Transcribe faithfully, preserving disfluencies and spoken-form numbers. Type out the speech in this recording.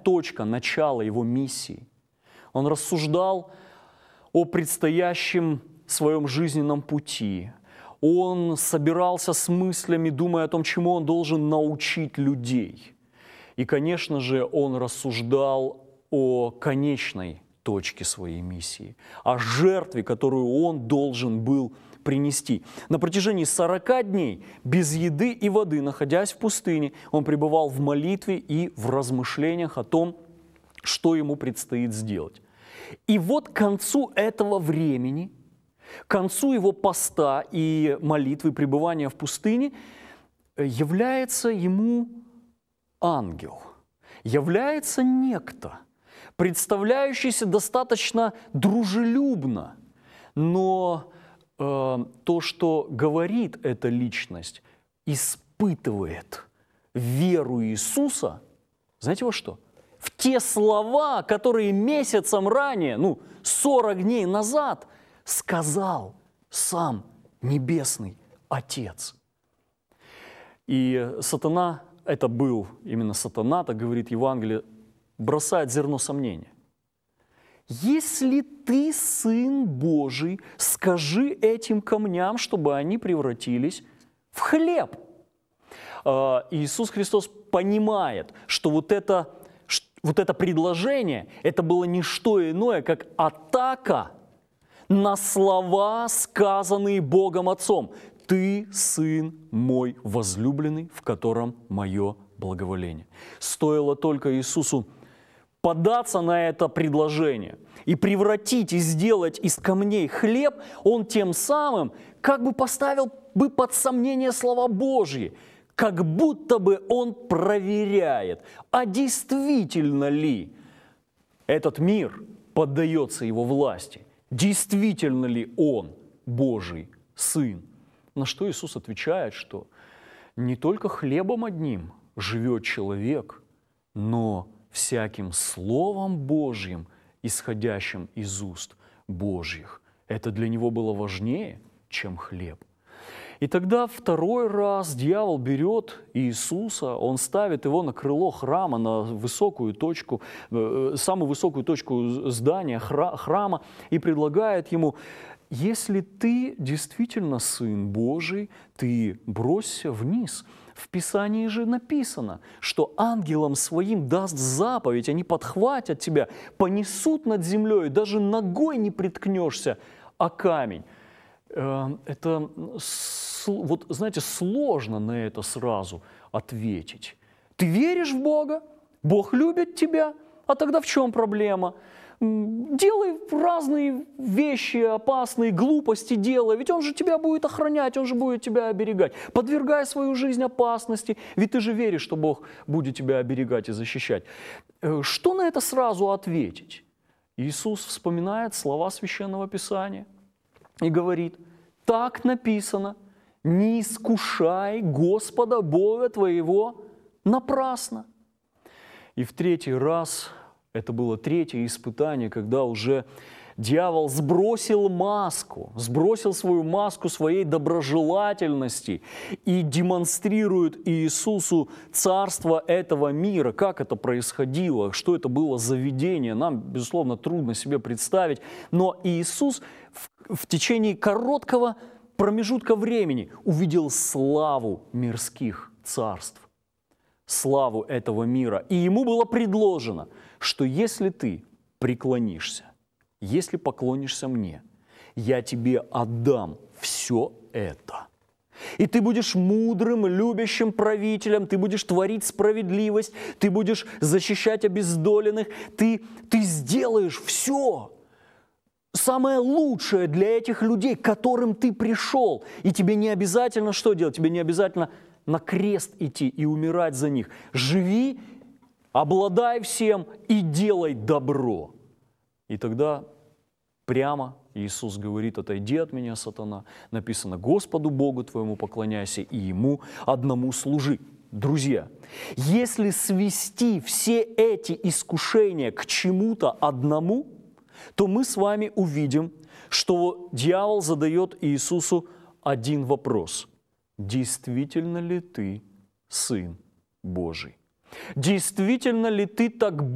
точка начала его миссии. Он рассуждал о предстоящем своем жизненном пути. Он собирался с мыслями, думая о том, чему он должен научить людей. И, конечно же, он рассуждал о конечной точке своей миссии, о жертве, которую он должен был принести. На протяжении сорока дней без еды и воды, находясь в пустыне, он пребывал в молитве и в размышлениях о том, что ему предстоит сделать. И вот к концу этого времени, к концу его поста и молитвы, пребывания в пустыне, является ему ангел, является некто, представляющийся достаточно дружелюбно, но э, то, что говорит эта личность, испытывает веру Иисуса, знаете во что? В те слова, которые месяцем ранее, ну, сорок дней назад, сказал сам Небесный Отец. И сатана, это был именно сатана, так говорит Евангелие, бросает зерно сомнения. Если ты Сын Божий, скажи этим камням, чтобы они превратились в хлеб. Иисус Христос понимает, что вот это, вот это предложение, это было не что иное, как атака на слова, сказанные Богом Отцом. «Ты, Сын мой возлюбленный, в котором мое благоволение». Стоило только Иисусу податься на это предложение и превратить и сделать из камней хлеб, Он тем самым как бы поставил бы под сомнение слова Божьи, как будто бы Он проверяет, а действительно ли этот мир поддается Его власти, действительно ли Он Божий Сын. На что Иисус отвечает, что не только хлебом одним живет человек, но всяким Словом Божьим, исходящим из уст Божьих. Это для него было важнее, чем хлеб. И тогда второй раз дьявол берет Иисуса, он ставит его на крыло храма, на высокую точку, самую высокую точку здания храма и предлагает ему: если ты действительно Сын Божий, ты бросься вниз. В Писании же написано, что ангелам своим даст заповедь, они подхватят тебя, понесут над землей, даже ногой не приткнешься о камень. Это, вот, знаете, сложно на это сразу ответить. Ты веришь в Бога? Бог любит тебя? А тогда в чем проблема? Делай разные вещи, опасные, глупости делай, ведь Он же тебя будет охранять, Он же будет тебя оберегать. Подвергай свою жизнь опасности, ведь ты же веришь, что Бог будет тебя оберегать и защищать. Что на это сразу ответить? Иисус вспоминает слова Священного Писания и говорит: так написано, не искушай Господа Бога твоего напрасно. И в третий раз, это было третье испытание, когда уже дьявол сбросил маску, сбросил свою маску своей доброжелательности и демонстрирует Иисусу царство этого мира. Как это происходило, что это было за видение, нам, безусловно, трудно себе представить. Но Иисус в, в течение короткого промежутка времени увидел славу мирских царств, славу этого мира. И ему было предложено, что если ты преклонишься, если поклонишься мне, я тебе отдам все это. И ты будешь мудрым, любящим правителем, ты будешь творить справедливость, ты будешь защищать обездоленных, ты, ты сделаешь все, самое лучшее для этих людей, к которым ты пришел. И тебе не обязательно что делать? Тебе не обязательно на крест идти и умирать за них. Живи, обладай всем и делай добро. И тогда прямо Иисус говорит: отойди от меня, сатана. Написано: Господу Богу твоему поклоняйся и Ему одному служи. Друзья, если свести все эти искушения к чему-то одному, то мы с вами увидим, что дьявол задает Иисусу один вопрос: действительно ли ты Сын Божий? Действительно ли ты так